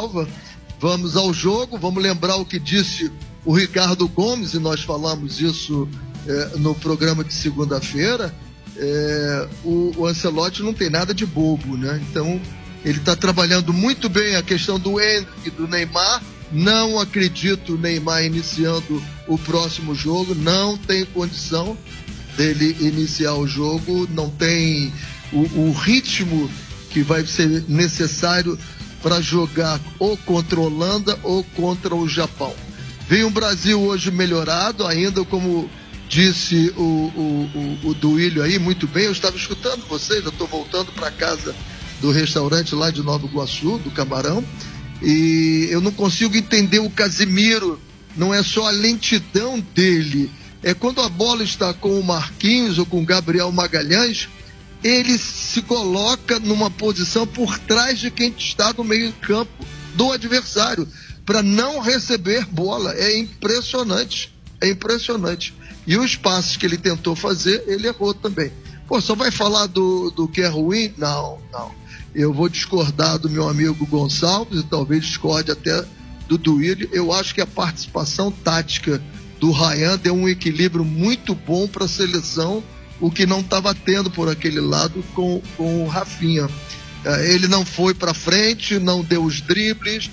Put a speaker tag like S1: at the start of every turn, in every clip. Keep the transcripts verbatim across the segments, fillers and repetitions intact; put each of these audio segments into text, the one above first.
S1: ressalva. Vamos ao jogo, vamos lembrar o que disse o Ricardo Gomes, e nós falamos isso é, no programa de segunda-feira. É, o, o Ancelotti não tem nada de bobo, né? Então ele está trabalhando muito bem a questão do Endrick e do Neymar. Não acredito o Neymar iniciando o próximo jogo, não tem condição dele iniciar o jogo, não tem o, o ritmo que vai ser necessário para jogar ou contra a Holanda ou contra o Japão. Vem o Brasil hoje melhorado, ainda como disse o, o, o, o Duílio aí, muito bem, eu estava escutando vocês, eu estou voltando para casa do restaurante lá de Nova Iguaçu, do Camarão, e eu não consigo entender o Casimiro, não é só a lentidão dele, é quando a bola está com o Marquinhos ou com o Gabriel Magalhães, ele se coloca numa posição por trás de quem está no meio campo do adversário, para não receber bola. É impressionante, é impressionante. E os passes que ele tentou fazer, ele errou também. Pô, só vai falar do, do que é ruim? Não, não. Eu vou discordar do meu amigo Gonçalves, e talvez discorde até do Duílio. Eu acho que a participação tática do Ryan deu um equilíbrio muito bom para a seleção, o que não estava tendo por aquele lado com, com o Rafinha. Ele não foi para frente, não deu os dribles,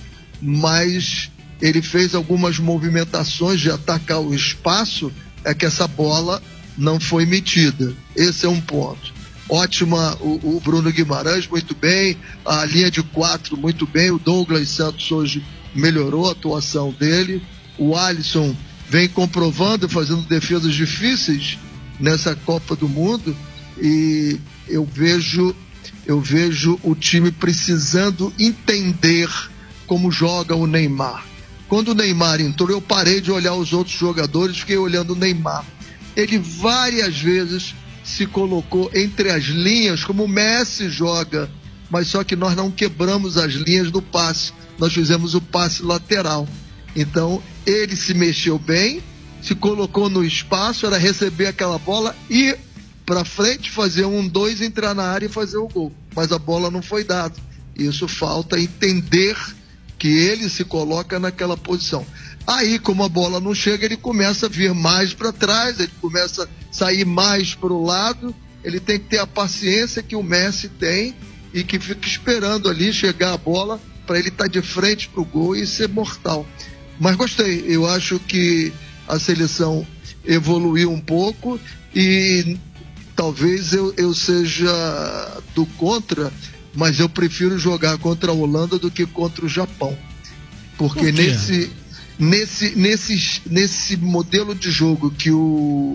S1: mas ele fez algumas movimentações de atacar o espaço, é que essa bola não foi metida. Esse é um ponto. Ótima o, o Bruno Guimarães, muito bem, a linha de quatro, muito bem, o Douglas Santos hoje melhorou a atuação dele, o Alisson vem comprovando, fazendo defesas difíceis nessa Copa do Mundo, e eu vejo, eu vejo o time precisando entender como joga o Neymar. Quando o Neymar entrou, eu parei de olhar os outros jogadores, fiquei olhando o Neymar. Ele várias vezes se colocou entre as linhas, como o Messi joga, mas só que nós não quebramos as linhas do passe, nós fizemos o passe lateral. Então ele se mexeu bem, se colocou no espaço, era receber aquela bola e para frente, fazer um, dois, entrar na área e fazer o gol. Mas a bola não foi dada. Isso falta entender que ele se coloca naquela posição. Aí, como a bola não chega, ele começa a vir mais para trás, ele começa a sair mais para o lado, ele tem que ter a paciência que o Messi tem e que fica esperando ali chegar a bola para ele estar tá de frente para o gol e ser mortal. Mas gostei, eu acho que a seleção evoluiu um pouco e talvez eu, eu seja do contra, mas eu prefiro jogar contra a Holanda do que contra o Japão. Porque
S2: Por
S1: nesse, nesse, nesse, nesse modelo de jogo que o,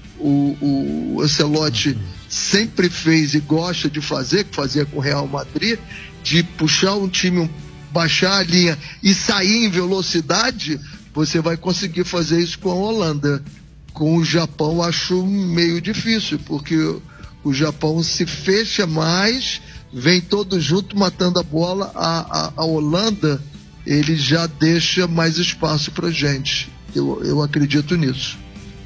S1: o, o Ancelotti uhum. sempre fez e gosta de fazer, que fazia com o Real Madrid, de puxar um time, baixar a linha e sair em velocidade, você vai conseguir fazer isso com a Holanda. Com o Japão acho meio difícil, porque o Japão se fecha mais, vem todo junto matando a bola. A, a, a Holanda, ele já deixa mais espaço pra gente. Eu, eu acredito nisso.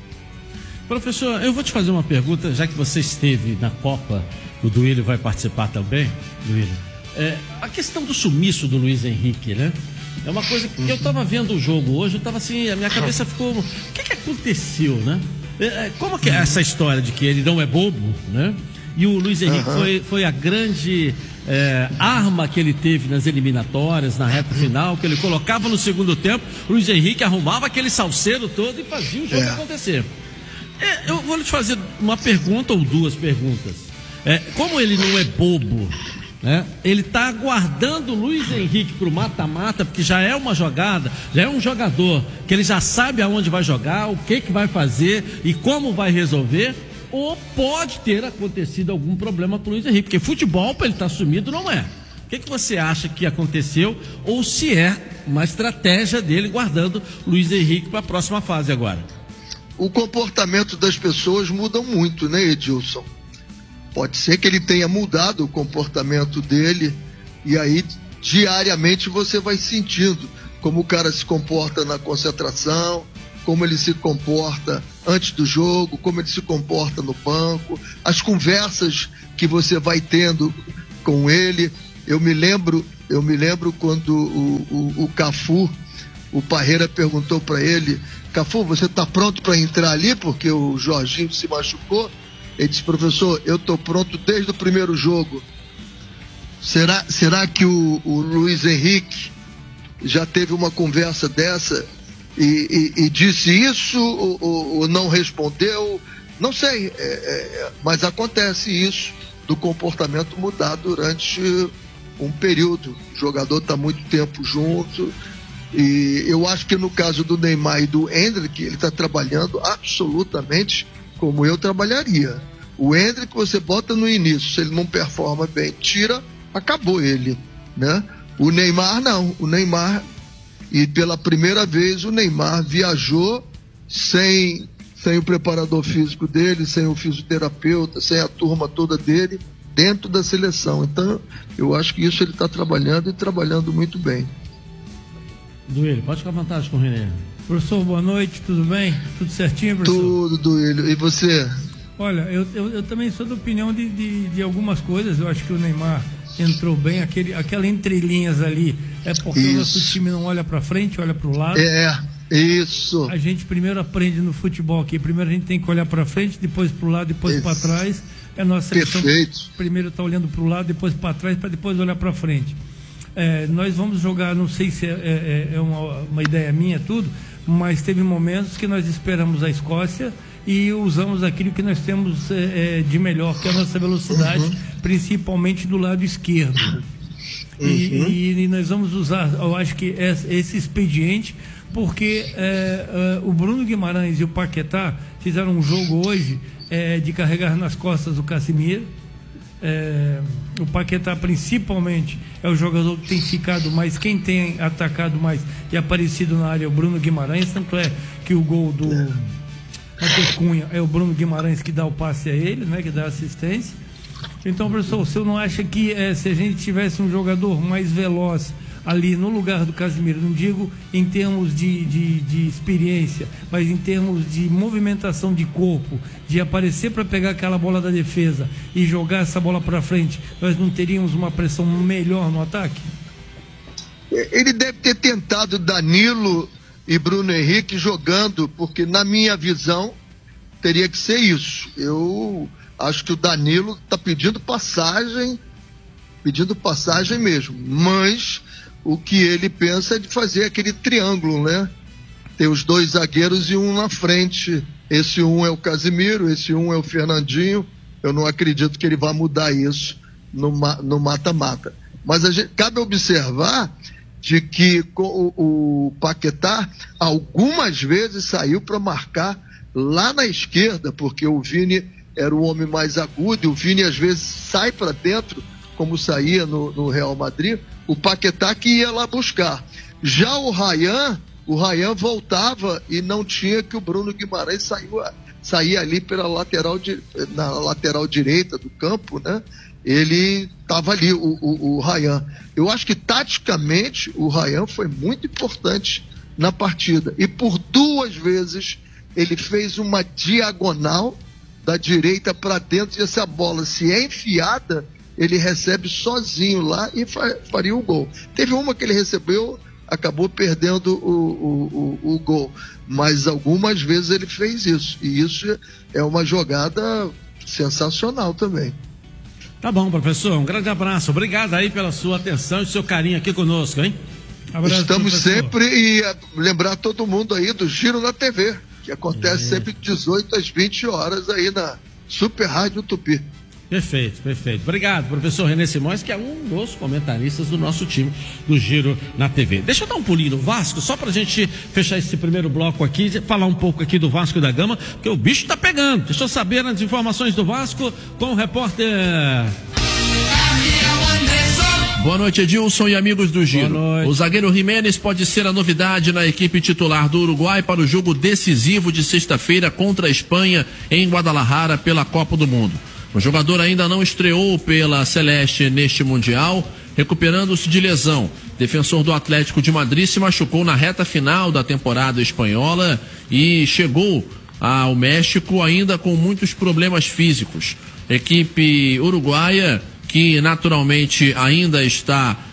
S2: Professor, eu vou te fazer uma pergunta, já que você esteve na Copa, o Duílio vai participar também, Duílio. É, a questão do sumiço do Luiz Henrique, né? É uma coisa que eu estava vendo o jogo hoje, eu estava assim, a minha cabeça ficou... O que que aconteceu, né? Como que é essa história de que ele não é bobo, né? E o Luiz Henrique uhum. foi, foi a grande é, arma que ele teve nas eliminatórias, na reta final, que ele colocava no segundo tempo, o Luiz Henrique arrumava aquele salseiro todo e fazia o jogo é. acontecer. É, eu vou te fazer uma pergunta ou duas perguntas. É, como ele não é bobo... né? Ele está aguardando o Luiz Henrique para o mata-mata, porque já é uma jogada, já é um jogador que ele já sabe aonde vai jogar, o que, que vai fazer e como vai resolver, ou pode ter acontecido algum problema com o Luiz Henrique, porque futebol para ele estar tá sumido não é. O que, que você acha que aconteceu, ou se é uma estratégia dele guardando o Luiz Henrique para a próxima fase agora?
S1: O comportamento das pessoas muda muito, né, Edilson? Pode ser que ele tenha mudado o comportamento dele e aí diariamente você vai sentindo como o cara se comporta na concentração, como ele se comporta antes do jogo, como ele se comporta no banco, as conversas que você vai tendo com ele. Eu me lembro eu me lembro quando o, o, o Cafu, o Parreira perguntou para ele: Cafu, você está pronto para entrar ali porque o Jorginho se machucou? Ele disse: professor, eu estou pronto desde o primeiro jogo. Será, será que o, o Luiz Henrique já teve uma conversa dessa e, e, e disse isso ou, ou, ou não respondeu? Não sei, é, é, mas acontece isso do comportamento mudar durante um período. O jogador está muito tempo junto e eu acho que no caso do Neymar e do Endrick, ele está trabalhando absolutamente como eu trabalharia. O Endrick você bota no início, se ele não performa bem, tira, acabou ele, né? O Neymar não, o Neymar, e pela primeira vez o Neymar viajou sem, sem o preparador físico dele, sem o fisioterapeuta, sem a turma toda dele, dentro da seleção. Então, eu acho que isso ele está trabalhando e trabalhando muito bem.
S2: Duílio, pode ficar à vontade com o Renê.
S3: Professor, boa noite, tudo bem? Tudo certinho, professor?
S1: Tudo, Duílio. E você?
S3: Olha, eu, eu, eu também sou da opinião de, de, de algumas coisas. Eu acho que o Neymar entrou bem, aquele, aquela entrelinhas ali, é porque isso. O nosso time não olha para frente, olha para o lado.
S1: É, isso.
S3: A gente primeiro aprende no futebol aqui, primeiro a gente tem que olhar para frente, depois para o lado, depois para trás. É a nossa seleção.
S1: Perfeito.
S3: Primeiro está olhando para o lado, depois para trás, para depois olhar para frente. É, nós vamos jogar, não sei se é, é, é uma, uma ideia minha tudo, mas teve momentos que nós esperamos a Escócia e usamos aquilo que nós temos é, de melhor, que é a nossa velocidade, uhum. principalmente do lado esquerdo. Uhum. E, e nós vamos usar, eu acho que esse expediente, porque é, é, o Bruno Guimarães e o Paquetá fizeram um jogo hoje é, de carregar nas costas o Casemiro. É, o Paquetá principalmente é o jogador que tem ficado mais, quem tem atacado mais e aparecido na área é o Bruno Guimarães, tanto é que o gol do Matheus Cunha é o Bruno Guimarães que dá o passe a ele, né, que dá assistência. Então, professor, você não acha que é, se a gente tivesse um jogador mais veloz ali no lugar do Casemiro, não digo em termos de, de, de experiência, mas em termos de movimentação de corpo, de aparecer para pegar aquela bola da defesa e jogar essa bola para frente, nós não teríamos uma pressão melhor no ataque?
S1: Ele deve ter tentado Danilo e Bruno Henrique jogando, porque na minha visão teria que ser isso. Eu acho que o Danilo está pedindo passagem, pedindo passagem mesmo, mas o que ele pensa é de fazer aquele triângulo, né? Tem os dois zagueiros e um na frente. Esse um é o Casemiro, esse um é o Fernandinho. Eu não acredito que ele vá mudar isso no mata-mata. Mas a gente, cabe observar de que o, o Paquetá algumas vezes saiu para marcar lá na esquerda, porque o Vini era o homem mais agudo, e o Vini às vezes sai para dentro, como saía no, no Real Madrid. O Paquetá que ia lá buscar. Já o Ryan, o Ryan voltava e não tinha, que o Bruno Guimarães saiu, saía ali pela lateral, na lateral direita do campo, né? Ele estava ali, o, o, o Ryan. Eu acho que taticamente o Ryan foi muito importante na partida. E por duas vezes ele fez uma diagonal da direita para dentro, e essa bola, se é enfiada, ele recebe sozinho lá e fa- faria o gol. Teve uma que ele recebeu, acabou perdendo o, o, o, o gol, mas algumas vezes ele fez isso, e isso é uma jogada sensacional também.
S2: Tá bom, professor, um grande abraço, obrigado aí pela sua atenção e seu carinho aqui conosco, hein?
S1: Abraço, estamos professor. Sempre, e lembrar todo mundo aí do Giro na T V, que acontece é. sempre de dezoito às vinte horas aí na Super Rádio Tupi.
S2: Perfeito, perfeito. Obrigado, professor Renê Simões, que é um dos comentaristas do nosso time do Giro na T V. Deixa eu dar um pulinho no Vasco, só pra gente fechar esse primeiro bloco aqui, falar um pouco aqui do Vasco da Gama, porque o bicho tá pegando. Deixa eu saber as informações do Vasco com o repórter...
S4: Boa noite, Edilson e amigos do Giro. O zagueiro Jiménez pode ser a novidade na equipe titular do Uruguai para o jogo decisivo de sexta-feira contra a Espanha em Guadalajara pela Copa do Mundo. O jogador ainda não estreou pela Celeste neste Mundial, recuperando-se de lesão. Defensor do Atlético de Madrid se machucou na reta final da temporada espanhola e chegou ao México ainda com muitos problemas físicos. Equipe uruguaia que naturalmente ainda está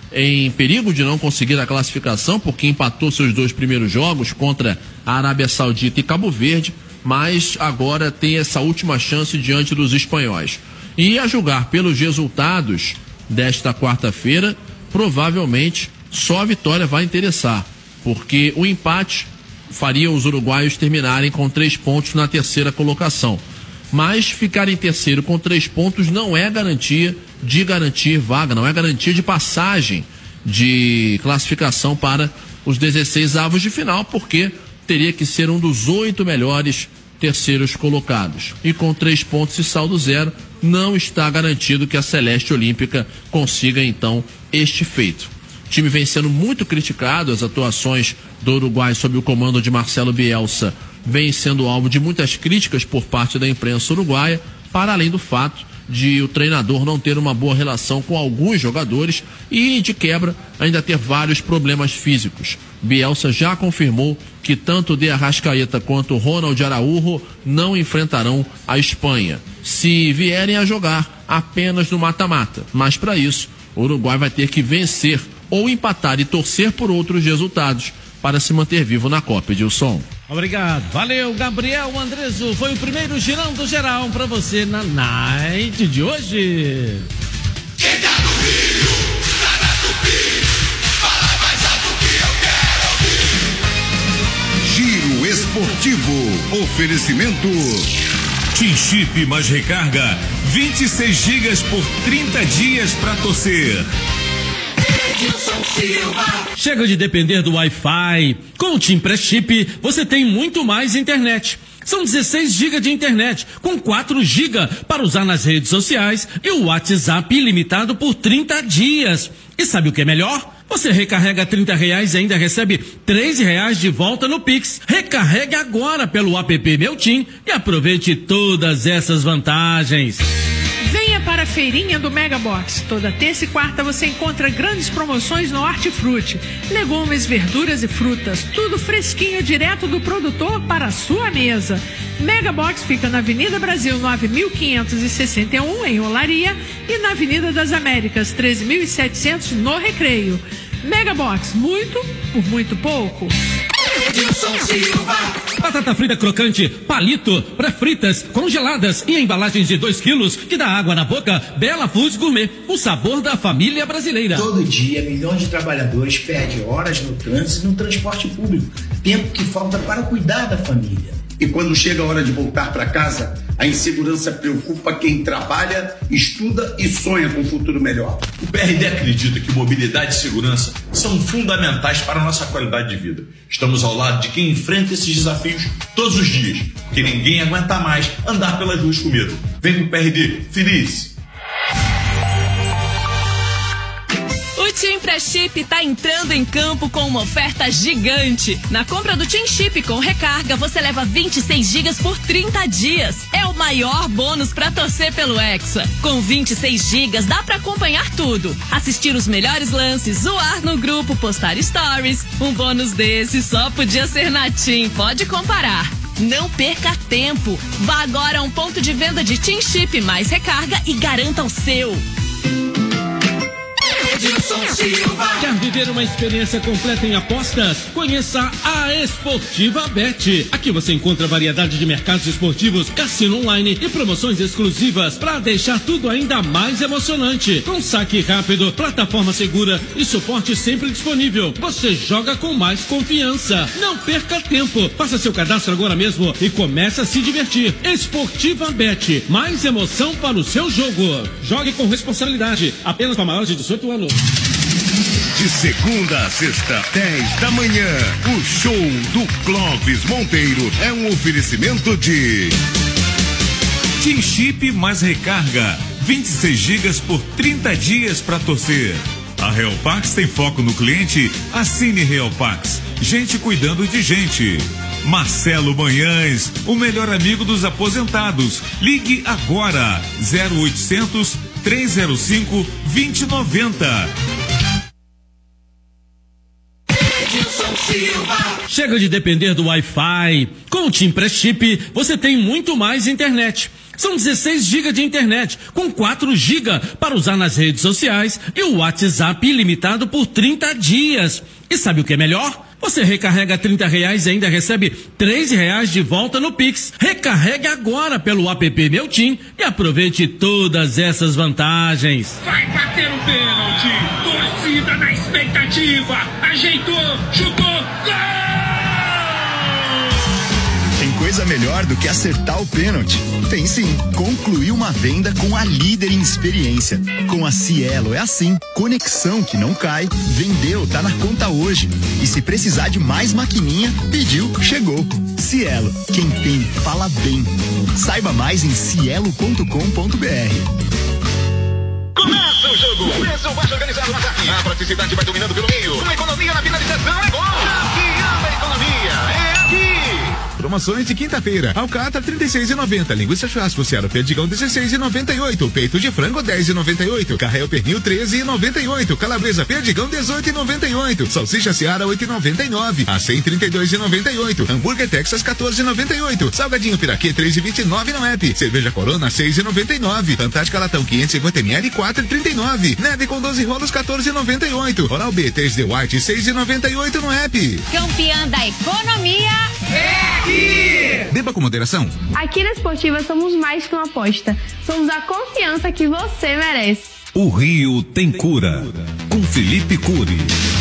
S4: em perigo de não conseguir a classificação, porque empatou seus dois primeiros jogos contra a Arábia Saudita e Cabo Verde, mas agora tem essa última chance diante dos espanhóis. E a julgar pelos resultados desta quarta-feira, provavelmente só a vitória vai interessar, porque o empate faria os uruguaios terminarem com três pontos na terceira colocação. Mas ficar em terceiro com três pontos não é garantia de garantir vaga, não é garantia de passagem de classificação para os dezesseis avos de final, porque teria que ser um dos oito melhores terceiros colocados. E com três pontos e saldo zero, não está garantido que a Celeste Olímpica consiga então este feito. O time vem sendo muito criticado, as atuações do Uruguai sob o comando de Marcelo Bielsa vem sendo alvo de muitas críticas por parte da imprensa uruguaia, para além do fato de o treinador não ter uma boa relação com alguns jogadores e, de quebra, ainda ter vários problemas físicos. Bielsa já confirmou que tanto De Arrascaeta quanto Ronald Araújo não enfrentarão a Espanha, se vierem a jogar apenas no mata-mata. Mas para isso, o Uruguai vai ter que vencer ou empatar e torcer por outros resultados para se manter vivo na Copa, Edilson.
S2: Obrigado. Valeu, Gabriel Andreso. Foi o primeiro girão do geral para você na Night de hoje.
S5: Quem tá no Rio, tá na Tupi. Fala mais alto que eu quero ouvir.
S6: Giro Esportivo. Oferecimento. Tim Chip mais recarga. vinte e seis gigas por trinta dias para torcer.
S2: Chega de depender do Wi-Fi. Com o Tim Pré-Chip, você tem muito mais internet. São dezesseis gigas de internet, com quatro gigas para usar nas redes sociais e o WhatsApp ilimitado por trinta dias. E sabe o que é melhor? Você recarrega trinta reais e ainda recebe treze reais de volta no Pix. Recarregue agora pelo app Meu Tim e aproveite todas essas vantagens.
S7: Venha para a feirinha do Megabox. Toda terça e quarta você encontra grandes promoções no Hortifruti. Legumes, verduras e frutas. Tudo fresquinho direto do produtor para a sua mesa. Megabox fica na Avenida Brasil nove mil quinhentos e sessenta e um, em Olaria, e na Avenida das Américas treze mil e setecentos, no Recreio. Megabox, muito por muito pouco.
S5: Edilson Silva.
S2: Batata frita crocante, palito, pré-fritas, congeladas e embalagens de dois quilos que dá água na boca. Bela Foods Gourmet, o sabor da família brasileira.
S8: Todo dia, milhões de trabalhadores perdem horas no trânsito e no transporte público. Tempo que falta para cuidar da família.
S9: E quando chega a hora de voltar para casa, a insegurança preocupa quem trabalha, estuda e sonha com um futuro melhor.
S10: O P R D acredita que mobilidade e segurança são fundamentais para a nossa qualidade de vida. Estamos ao lado de quem enfrenta esses desafios todos os dias, porque ninguém aguenta mais andar pelas ruas com medo. Vem pro P R D, feliz!
S11: O Tim Pré-Chip tá entrando em campo com uma oferta gigante. Na compra do Tim Chip com recarga, você leva vinte e seis gigas por trinta dias. É o maior bônus pra torcer pelo Hexa. Com vinte e seis gigas dá pra acompanhar tudo. Assistir os melhores lances, zoar no grupo, postar stories. Um bônus desse só podia ser na Tim. Pode comparar. Não perca tempo. Vá agora a um ponto de venda de Tim Chip mais recarga e garanta o seu.
S2: Quer viver uma experiência completa em apostas? Conheça a Esportiva Bet. Aqui você encontra variedade de mercados esportivos, cassino online e promoções exclusivas para deixar tudo ainda mais emocionante. Com saque rápido, plataforma segura e suporte sempre disponível. Você joga com mais confiança. Não perca tempo. Faça seu cadastro agora mesmo e comece a se divertir. Esportiva Bet. Mais emoção para o seu jogo. Jogue com responsabilidade. Apenas para maiores de dezoito anos.
S6: De segunda a sexta, dez da manhã, o show do Clóvis Monteiro é um oferecimento de Tim Chip mais recarga, vinte e seis gigas por trinta dias para torcer. A Real Pax tem foco no cliente. Assine Real Pax. Gente cuidando de gente. Marcelo Manhães, o melhor amigo dos aposentados. Ligue agora zero oitocentos, três zero cinco, dois zero nove zero.
S2: Chega de depender do Wi-Fi. Com o Tim Pré-Chip, você tem muito mais internet. São dezesseis gigas de internet, com quatro gigas para usar nas redes sociais e o WhatsApp ilimitado por trinta dias. E sabe o que é melhor? Você recarrega trinta reais e ainda recebe três reais de volta no Pix. Recarregue agora pelo app Meu Tim e aproveite todas essas vantagens.
S5: Vai bater o pênalti, torcida na expectativa, ajeitou, chutou, gol!
S12: Tem coisa melhor do que acertar o pênalti. Tem sim, concluir uma venda com a líder em experiência. Com a Cielo é assim, conexão que não cai, vendeu, tá na conta hoje. E se precisar de mais maquininha, pediu, chegou. Cielo, quem tem, fala bem. Saiba mais em cielo ponto com ponto br.
S13: Começa o jogo, preço baixo organizado na Zap. A praticidade vai dominando pelo meio. Uma economia na finalização é gol. Afiando a economia, é aqui.
S14: Promoções de quinta-feira. Alcatra trinta e seis reais e noventa centavos. Linguiça churrasco Ceará Perdigão dezesseis reais e noventa e oito centavos. Peito de frango dez reais e noventa e oito centavos. Carré pernil treze reais e noventa e oito centavos. Calabresa Perdigão dezoito reais e noventa e oito centavos. Salsicha Ceará oito reais e noventa e nove centavos. A cem trinta e dois reais e noventa e oito centavos. Hambúrguer Texas quatorze reais e noventa e oito centavos. Salgadinho Piraquê três reais e vinte e nove centavos no app. Cerveja Corona seis reais e noventa e nove centavos. Fantástica Latão quinhentos e cinquenta mililitros quatro reais e trinta e nove centavos. Neve com doze rolos quatorze reais e noventa e oito centavos. Oral B três D White seis reais e noventa e oito centavos no app.
S15: Campeã da economia
S13: é aqui.
S14: Beba com moderação.
S16: Aqui na Esportiva somos mais que uma aposta. Somos a confiança que você merece.
S6: O Rio tem cura. Com Felipe Cury.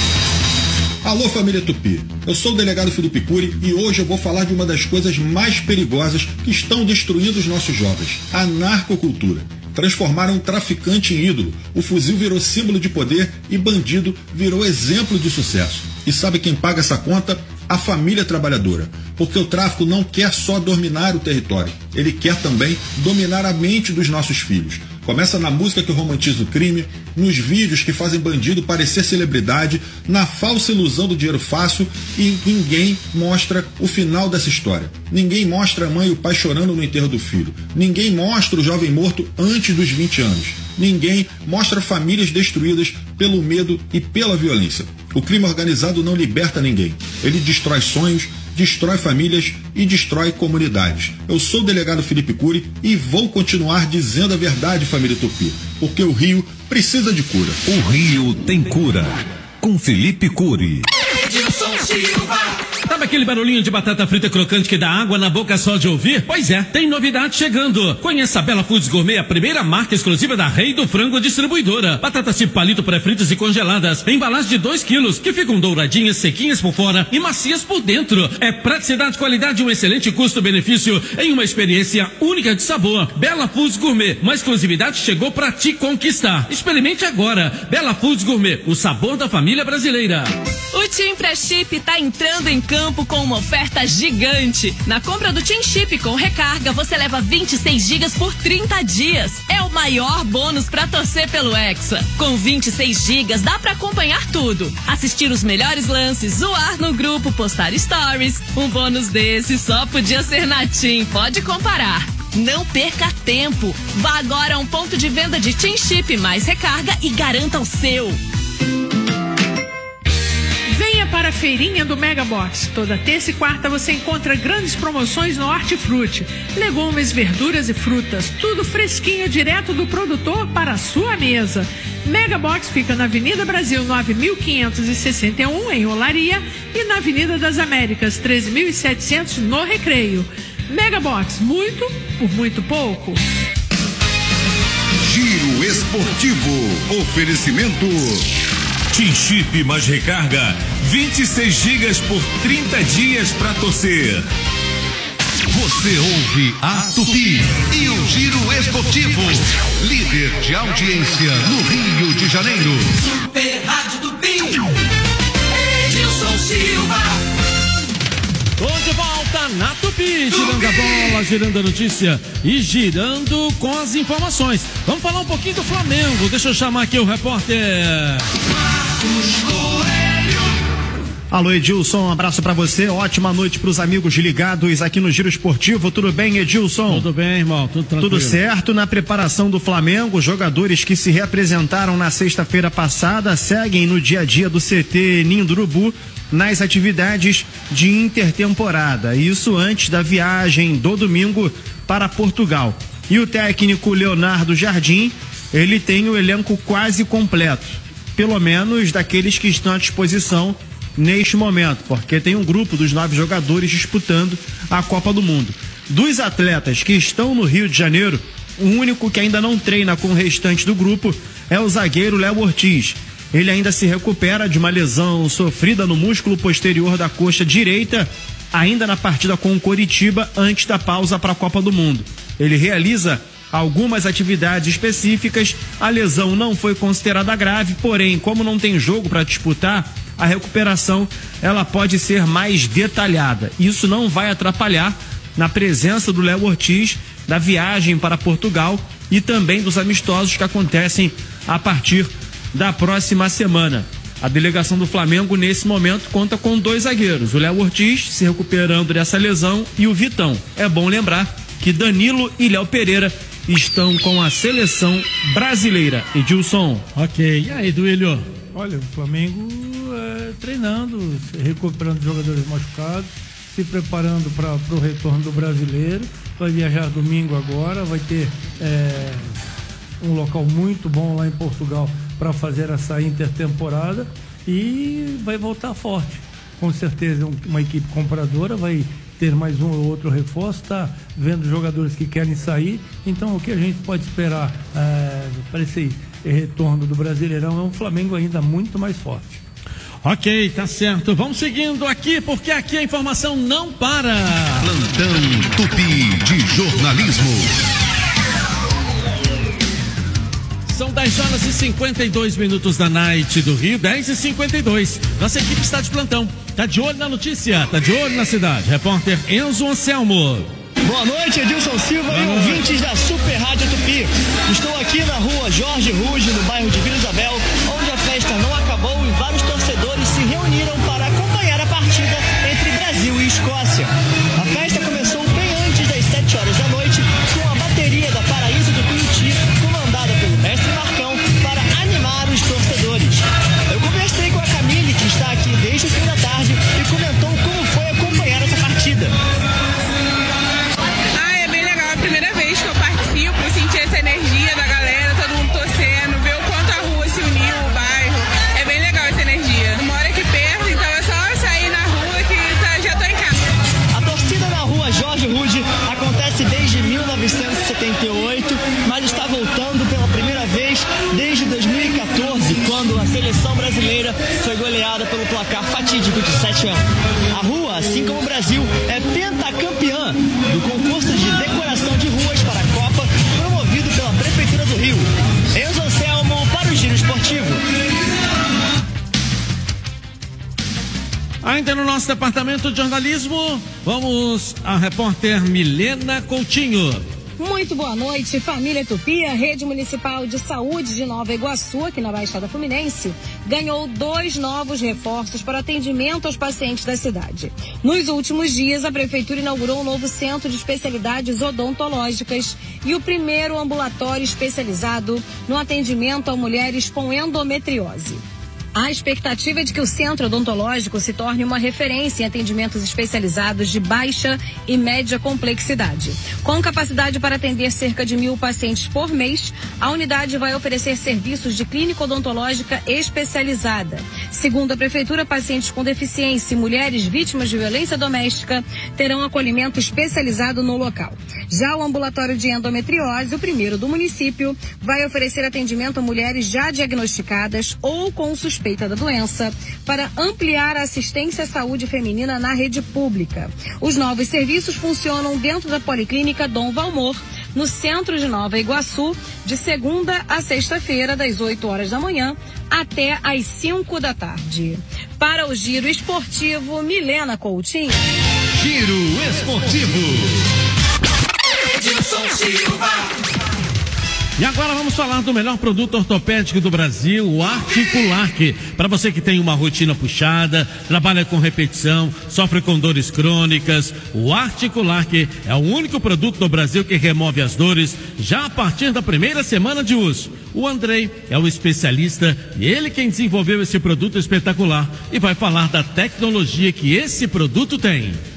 S17: Alô, família Tupi. Eu sou o delegado Felipe Cury e hoje eu vou falar de uma das coisas mais perigosas que estão destruindo os nossos jovens: a narcocultura. Transformaram um traficante em ídolo. O fuzil virou símbolo de poder e bandido virou exemplo de sucesso. E sabe quem paga essa conta? A família trabalhadora. Porque o tráfico não quer só dominar o território, ele quer também dominar a mente dos nossos filhos. Começa na música que romantiza o crime, nos vídeos que fazem bandido parecer celebridade, na falsa ilusão do dinheiro fácil, e ninguém mostra o final dessa história. Ninguém mostra a mãe e o pai chorando no enterro do filho. Ninguém mostra o jovem morto antes dos vinte anos. Ninguém mostra famílias destruídas pelo medo e pela violência. O crime organizado não liberta ninguém. Ele destrói sonhos, destrói famílias e destrói comunidades. Eu sou o delegado Felipe Cury e vou continuar dizendo a verdade, família Tupi, porque o Rio precisa de cura.
S6: O Rio tem cura. Com Felipe Cury.
S5: Edilson Silva.
S2: Sabe aquele barulhinho de batata frita crocante que dá água na boca só de ouvir? Pois é, tem novidade chegando. Conheça a Bela Foods Gourmet, a primeira marca exclusiva da Rei do Frango Distribuidora. Batatas tipo palito pré-fritas e congeladas, em embalagem de dois quilos, que ficam douradinhas, sequinhas por fora e macias por dentro. É praticidade, qualidade e um excelente custo-benefício em uma experiência única de sabor. Bela Foods Gourmet, uma exclusividade chegou pra te conquistar. Experimente agora. Bela Foods Gourmet, o sabor da família brasileira.
S11: O Tim Pré-Chip tá entrando em campo com uma oferta gigante. Na compra do Tim Chip com recarga, você leva vinte e seis gigas por trinta dias. É o maior bônus pra torcer pelo Hexa. Com vinte e seis gigas dá pra acompanhar tudo. Assistir os melhores lances, zoar no grupo, postar stories. Um bônus desse só podia ser na Tim, pode comparar. Não perca tempo. Vá agora a um ponto de venda de Tim Chip mais recarga e garanta o seu.
S7: Venha para a feirinha do Mega Box. Toda terça e quarta você encontra grandes promoções no Hortifruti. Legumes, verduras e frutas, tudo fresquinho direto do produtor para a sua mesa. Mega Box fica na Avenida Brasil nove mil quinhentos e sessenta e um, em Olaria, e na Avenida das Américas treze mil e setecentos, no Recreio. Mega Box, muito por muito pouco.
S6: Giro Esportivo. Oferecimento Tim Chip mais recarga, vinte e seis gigas por trinta dias para torcer. Você ouve a Tupi
S5: e o Giro Esportivo, líder de audiência no Rio de Janeiro. Super Rádio Tupi, Edilson Silva.
S2: Tô de volta na Tupi, girando a bola, girando a notícia e girando com as informações. Vamos falar um pouquinho do Flamengo. Deixa eu chamar aqui o repórter Marcos Coelho.
S18: Alô, Edilson, um abraço pra você, ótima noite pros amigos ligados aqui no Giro Esportivo. Tudo bem, Edilson?
S2: Tudo bem, irmão, tudo tranquilo.
S18: Tudo certo. Na preparação do Flamengo, jogadores que se reapresentaram na sexta-feira passada seguem no dia a dia do C T Ninho do Urubu nas atividades de intertemporada. Isso antes da viagem do domingo para Portugal. E o técnico Leonardo Jardim, ele tem o elenco quase completo, pelo menos daqueles que estão à disposição neste momento, porque tem um grupo dos nove jogadores disputando a Copa do Mundo. Dos atletas que estão no Rio de Janeiro, o único que ainda não treina com o restante do grupo é o zagueiro Léo Ortiz. Ele ainda se recupera de uma lesão sofrida no músculo posterior da coxa direita, ainda na partida com o Coritiba, antes da pausa para a Copa do Mundo. Ele realiza algumas atividades específicas, a lesão não foi considerada grave, porém, como não tem jogo para disputar, a recuperação ela pode ser mais detalhada. Isso não vai atrapalhar na presença do Léo Ortiz, da viagem para Portugal e também dos amistosos que acontecem a partir da próxima semana. A delegação do Flamengo, nesse momento, conta com dois zagueiros, o Léo Ortiz se recuperando dessa lesão e o Vitão. É bom lembrar que Danilo e Léo Pereira estão com a seleção brasileira. Edilson.
S2: Ok, e aí, Duílio?
S3: Olha, o Flamengo é, treinando, recuperando jogadores machucados, se preparando para o retorno do brasileiro. Vai viajar domingo agora, vai ter é, um local muito bom lá em Portugal para fazer essa intertemporada e vai voltar forte. Com certeza uma equipe compradora, vai ter mais um ou outro reforço, está vendo jogadores que querem sair, então o que a gente pode esperar é, para esse retorno do Brasileirão é um Flamengo ainda muito mais forte.
S2: Ok, tá certo. Vamos seguindo aqui, porque aqui a informação não para.
S5: Plantão Tupi de jornalismo.
S2: São dez horas e cinquenta e dois minutos da night do Rio, dez e cinquenta e dois. Nossa equipe está de plantão, tá de olho na notícia, tá de olho na cidade. Repórter Enzo Anselmo.
S19: Boa noite, Edilson Silva Boa e noite. Ouvintes da Super Rádio Tupi. Estou aqui na rua Jorge Ruge, no bairro de Vila Isabel, onde a festa não acabou e vários torcedores se reuniram para acompanhar a partida entre Brasil e Escócia. A festa começou bem antes das sete horas da noite, com a bateria da Paraíso do Tuiuti, comandada pelo mestre Marcão, para animar os torcedores. Eu conversei com a Camille, que está aqui desde o fim da tarde, e comentou como foi acompanhar essa partida.
S20: Primeira vez que eu participo, sentir essa energia da galera, todo mundo torcendo, ver o quanto a rua se uniu, o bairro. É bem legal essa energia. Eu moro aqui perto, então é só sair na rua que tá, já tô em casa.
S19: A torcida na rua Jorge Rude acontece desde mil novecentos e setenta e oito, mas está voltando pela primeira vez desde dois mil e quatorze, quando a seleção brasileira foi goleada pelo placar fatídico de sete a um. A rua, assim como o Brasil, é pentacampeã do concurso de decoração de ruas para a Copa, promovido pela Prefeitura do Rio. Enzo Anselmo para o Giro Esportivo.
S2: Ainda no nosso departamento de jornalismo, vamos à repórter Milena Coutinho.
S21: Muito boa noite, família Tupi. A Rede Municipal de Saúde de Nova Iguaçu, aqui na Baixada Fluminense, ganhou dois novos reforços para atendimento aos pacientes da cidade. Nos últimos dias, a Prefeitura inaugurou um novo centro de especialidades odontológicas e o primeiro ambulatório especializado no atendimento a mulheres com endometriose. A expectativa é de que o centro odontológico se torne uma referência em atendimentos especializados de baixa e média complexidade. Com capacidade para atender cerca de mil pacientes por mês, a unidade vai oferecer serviços de clínica odontológica especializada. Segundo a Prefeitura, pacientes com deficiência e mulheres vítimas de violência doméstica terão acolhimento especializado no local. Já o ambulatório de endometriose, o primeiro do município, vai oferecer atendimento a mulheres já diagnosticadas ou com suspeita da doença, para ampliar a assistência à saúde feminina na rede pública. Os novos serviços funcionam dentro da Policlínica Dom Valmor, no centro de Nova Iguaçu, de segunda a sexta-feira, das oito horas da manhã até às cinco da tarde. Para o Giro Esportivo, Milena Coutinho.
S5: Giro Esportivo.
S2: Edilson Silva. E agora vamos falar do melhor produto ortopédico do Brasil, o Articulac. Para você que tem uma rotina puxada, trabalha com repetição, sofre com dores crônicas, o Articulac é o único produto do Brasil que remove as dores já a partir da primeira semana de uso. O Andrei é o especialista e ele quem desenvolveu esse produto espetacular e vai falar da tecnologia que esse produto tem.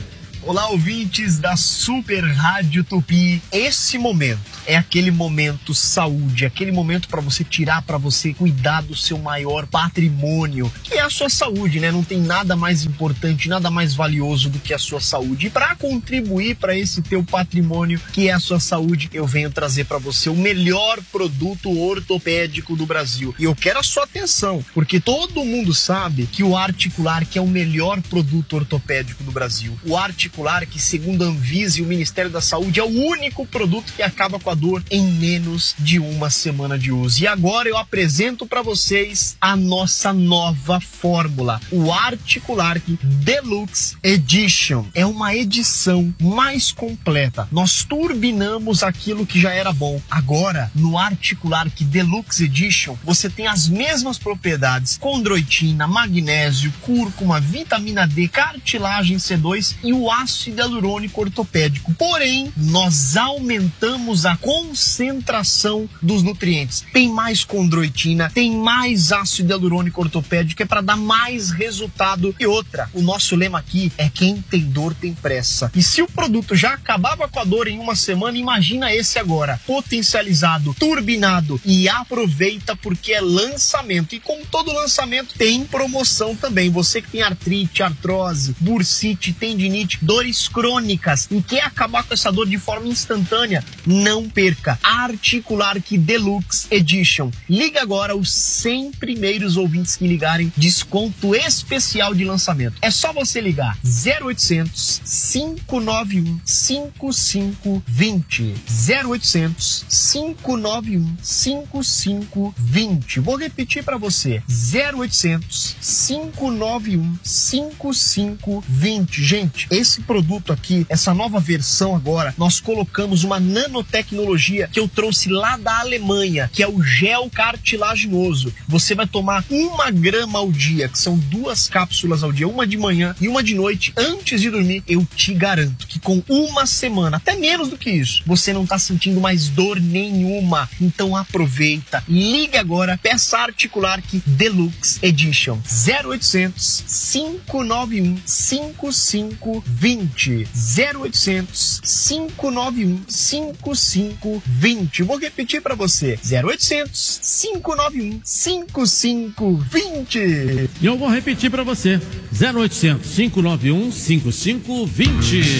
S1: Olá, ouvintes da Super Rádio Tupi. Esse momento é aquele momento saúde, aquele momento para você tirar, para você cuidar do seu maior patrimônio, que é a sua saúde, né? Não tem nada mais importante, nada mais valioso do que a sua saúde. E para contribuir para esse teu patrimônio, que é a sua saúde, eu venho trazer para você o melhor produto ortopédico do Brasil. E eu quero a sua atenção, porque todo mundo sabe que o Articular, que é o melhor produto ortopédico do Brasil. O Articular, que segundo a Anvisa e o Ministério da Saúde, é o único produto que acaba com a dor em menos de uma semana de uso. E agora eu apresento para vocês a nossa nova fórmula, o Articular Deluxe Edition. É uma edição mais completa. Nós turbinamos aquilo que já era bom. Agora, no Articular Deluxe Edition, você tem as mesmas propriedades: condroitina, magnésio, cúrcuma, vitamina D, cartilagem C dois e o ácido hialurônico ortopédico. Porém, nós aumentamos a concentração dos nutrientes. Tem mais condroitina, tem mais ácido hialurônico ortopédico, é para dar mais resultado. E outra, o nosso lema aqui é: quem tem dor tem pressa. E se o produto já acabava com a dor em uma semana, imagina esse agora, potencializado, turbinado. E aproveita, porque é lançamento. E como todo lançamento, tem promoção também. Você que tem artrite, artrose, bursite, tendinite, dores crônicas e quer acabar com essa dor de forma instantânea, não perca. Articular Deluxe Edition. Liga agora, os cem primeiros ouvintes que ligarem, desconto especial de lançamento. É só você ligar zero oitocentos, cinco nove um, cinco cinco dois zero. zero oitocentos, cinco nove um, cinco cinco dois zero. Vou repetir para você: zero oitocentos, cinco nove um, cinco cinco dois zero. Gente, esse produto aqui, essa nova versão agora, nós colocamos uma nanotecnologia que eu trouxe lá da Alemanha, que é o gel cartilaginoso. Você vai tomar uma grama ao dia, que são duas cápsulas ao dia, uma de manhã e uma de noite, antes de dormir. Eu te garanto que com uma semana, até menos do que isso, você não tá sentindo mais dor nenhuma. Então aproveita, liga agora, peça Articular Deluxe Edition. Zero oitocentos, cinco nove um, cinco cinco dois zero. Zero oitocentos, cinco nove um, cinco cinco dois zero. Vou repetir para você: zero oitocentos, cinco nove um, cinco cinco dois zero.
S2: E eu vou repetir para você: zero oitocentos, cinco nove um, cinco cinco dois zero.